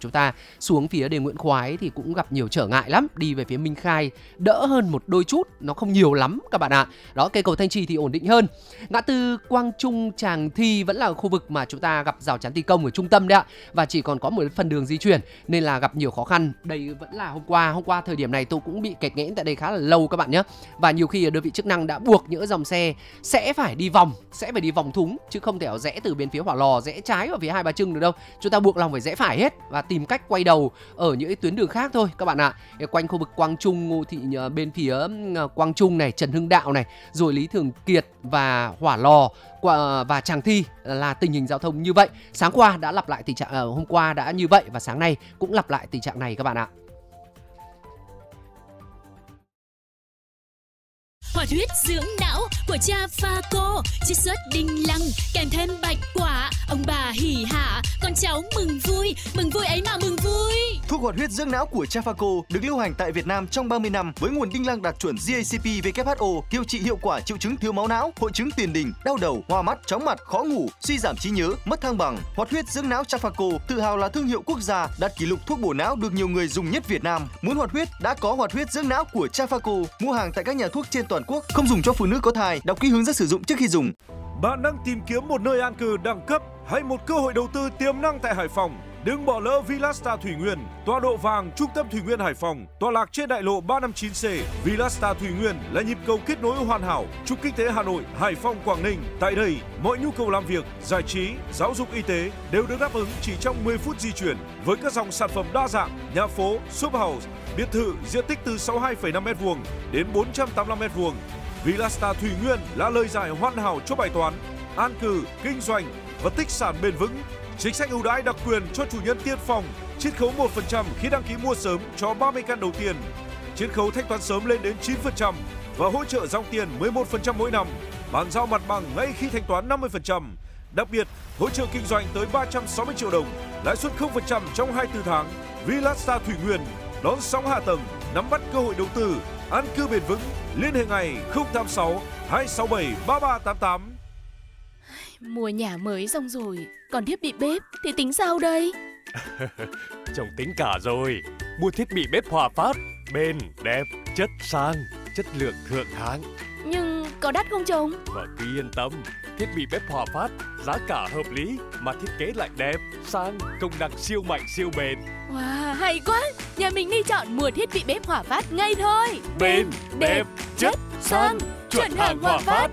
chúng ta xuống phía đền Nguyễn Khoái thì cũng gặp nhiều trở ngại lắm. Đi về phía Minh Khai đỡ hơn một đôi chút, nó không nhiều lắm các bạn ạ. Đó, cây cầu Thanh Trì thì ổn định hơn. Ngã tư Quang Trung Tràng Thi vẫn là khu vực mà chúng ta gặp rào chắn thi công ở trung tâm đấy ạ, và chỉ còn có một phần đường di chuyển nên là gặp nhiều khó khăn. Đây vẫn là hôm qua thời điểm này tôi cũng bị kẹt nghẽn tại đây khá là lâu các bạn nhé. Và nhiều khi đơn vị chức năng đã buộc những dòng xe sẽ phải đi vòng thúng, chứ không thể rẽ từ bên phía Hỏa Lò rẽ trái vào phía Hai Bà Trưng được đâu. Chúng ta buộc lòng phải rẽ phải hết và tìm cách quay đầu ở những tuyến đường khác thôi các bạn ạ. Quanh khu vực Quang Trung, Ngô Thị bên phía Quang Trung này, Trần Hưng Đạo này, rồi Lý Thường Kiệt và Hỏa Lò và Tràng Thi là tình hình giao thông như vậy. Sáng qua đã lặp lại tình trạng, hôm qua đã như vậy và sáng nay cũng lặp lại tình trạng này các bạn ạ. Hoạt huyết dưỡng não của cha Phaco, chiết xuất đinh lăng kèm thêm bạch quả, ông bà hỉ hả, con cháu mừng vui ấy mà mừng vui. Thuốc hoạt huyết dưỡng não của cha Phaco được lưu hành tại Việt Nam trong 30 năm với nguồn đinh lăng đạt chuẩn GACP WHO, điều trị hiệu quả triệu chứng thiếu máu não, hội chứng tiền đình, đau đầu, hoa mắt, chóng mặt, khó ngủ, suy giảm trí nhớ, mất thăng bằng. Hoạt huyết dưỡng não cha Phaco tự hào là thương hiệu quốc gia, đạt kỷ lục thuốc bổ não được nhiều người dùng nhất Việt Nam. Muốn hoạt huyết đã có hoạt huyết dưỡng não của cha Phaco. Mua hàng tại các nhà thuốc trên toàn quốc. Không dùng cho phụ nữ có thai. Đọc kỹ hướng dẫn sử dụng trước khi dùng. Bạn đang tìm kiếm một nơi an cư đẳng cấp hay một cơ hội đầu tư tiềm năng tại Hải Phòng? Đừng bỏ lỡ Villasta Thủy Nguyên, tọa độ vàng trung tâm Thủy Nguyên Hải Phòng, tọa lạc trên đại lộ 359C. Villasta Thủy Nguyên là nhịp cầu kết nối hoàn hảo trục kinh tế Hà Nội, Hải Phòng, Quảng Ninh. Tại đây, mọi nhu cầu làm việc, giải trí, giáo dục, y tế đều được đáp ứng chỉ trong 10 phút di chuyển với các dòng sản phẩm đa dạng, nhà phố, shop house, biệt thự diện tích từ 62,5 m² đến 485 m². Villasta Thủy Nguyên là lời giải hoàn hảo cho bài toán an cư, kinh doanh và tích sản bền vững. Chính sách ưu đãi đặc quyền cho chủ nhân tiên phong, chiết khấu 1% khi đăng ký mua sớm cho 30 căn đầu tiên, chiết khấu thanh toán sớm lên đến 9% và hỗ trợ dòng tiền 11% mỗi năm, bàn giao mặt bằng ngay khi thanh toán 50%. Đặc biệt, hỗ trợ kinh doanh tới 360 triệu đồng, lãi suất 0% trong 24 tháng. Villasta Thủy Nguyên đón sóng hạ tầng, nắm bắt cơ hội đầu tư, an cư bền vững. Liên hệ ngày 086 267 3388. Mua nhà mới xong rồi, còn thiết bị bếp thì tính sao đây? Chồng tính cả rồi. Mua thiết bị bếp Hòa Phát, bền, đẹp, chất sang, chất lượng thượng hạng. Nhưng có đắt không chồng? Vợ cứ yên tâm, thiết bị bếp Hòa Phát giá cả hợp lý mà thiết kế lại đẹp, sang, công năng siêu mạnh siêu bền. Wow, hay quá! Nhà mình đi chọn mua thiết bị bếp Hòa Phát ngay thôi. Bền, đẹp, chất, sang, chuẩn hàng Hòa Phát.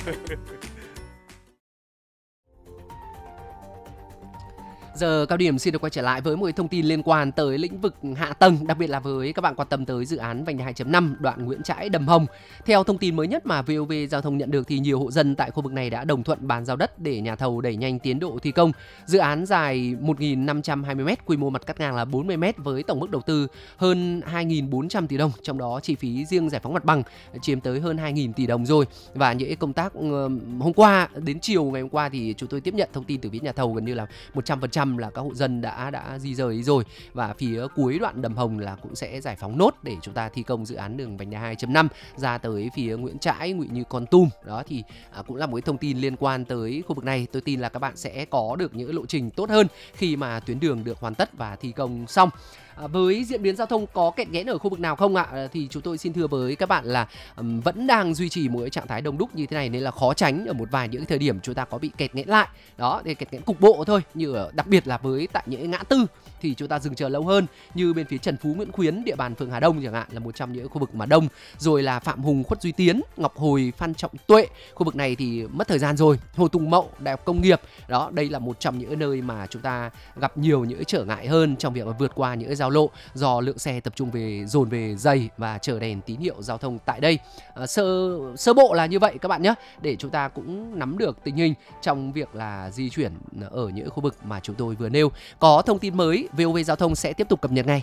Giờ cao điểm xin được quay trở lại với một thông tin liên quan tới lĩnh vực hạ tầng, đặc biệt là với các bạn quan tâm tới dự án vành đai 2.5 đoạn Nguyễn Trãi - Đầm Hồng. Theo thông tin mới nhất mà VOV Giao thông nhận được thì nhiều hộ dân tại khu vực này đã đồng thuận bàn giao đất để nhà thầu đẩy nhanh tiến độ thi công. Dự án dài 1.520 m, quy mô mặt cắt ngang là 40 m với tổng mức đầu tư hơn 2.400 tỷ đồng, trong đó chi phí riêng giải phóng mặt bằng chiếm tới hơn 2.000 tỷ đồng rồi. Và những công tác hôm qua đến chiều ngày hôm qua thì chúng tôi tiếp nhận thông tin từ phía nhà thầu gần như là 100% là các hộ dân đã di rời rồi, và phía cuối đoạn Đầm Hồng là cũng sẽ giải phóng nốt để chúng ta thi công dự án đường vành đai 2.5 ra tới phía Nguyễn Trãi, Ngụy Như, Kon Tum. Đó thì cũng là một thông tin liên quan tới khu vực này. Tôi tin là các bạn sẽ có được những lộ trình tốt hơn khi mà tuyến đường được hoàn tất và thi công xong. Với diễn biến giao thông có kẹt nghẽn ở khu vực nào không ạ? Thì chúng tôi xin thưa với các bạn là vẫn đang duy trì một trạng thái đông đúc như thế này, nên là khó tránh ở một vài những thời điểm chúng ta có bị kẹt nghẽn lại. Đó, thì kẹt nghẽn cục bộ thôi, như ở, đặc biệt là với tại những ngã tư thì chúng ta dừng chờ lâu hơn, như bên phía Trần Phú, Nguyễn Khuyến, địa bàn phường Hà Đông chẳng hạn, là một trong những khu vực mà đông. Rồi là Phạm Hùng, Khuất Duy Tiến, Ngọc Hồi, Phan Trọng Tuệ. Khu vực này thì mất thời gian rồi. Hồ Tùng Mậu, Đại học Công nghiệp. Đó, đây là một trong những nơi mà chúng ta gặp nhiều những trở ngại hơn trong việc vượt qua những giao lộ do lượng xe tập trung dồn về dày và chờ đèn tín hiệu giao thông tại đây. Sơ bộ là như vậy các bạn nhé, để chúng ta cũng nắm được tình hình trong việc là di chuyển ở những khu vực mà chúng tôi vừa nêu. Có thông tin mới, VOV Giao thông sẽ tiếp tục cập nhật ngay.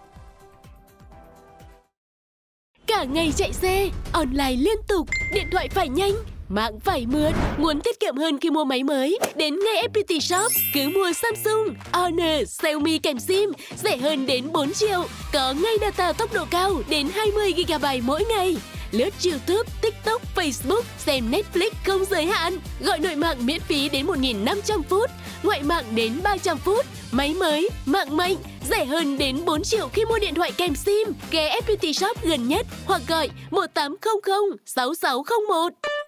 Cả ngày chạy xe, online liên tục, điện thoại phải nhanh, mạng phải mượt. Muốn tiết kiệm hơn khi mua máy mới? Đến ngay FPT Shop, cứ mua Samsung, Honor, Xiaomi kèm SIM, rẻ hơn đến 4 triệu. Có ngay data tốc độ cao đến 20 GB mỗi ngày. Lướt YouTube, TikTok, Facebook, xem Netflix không giới hạn. Gọi nội mạng miễn phí đến 1.500 phút, ngoại mạng đến 300 phút. Máy mới, mạng mạnh, rẻ hơn đến 4 triệu khi mua điện thoại kèm SIM. Ghé FPT Shop gần nhất hoặc gọi 1800 6601.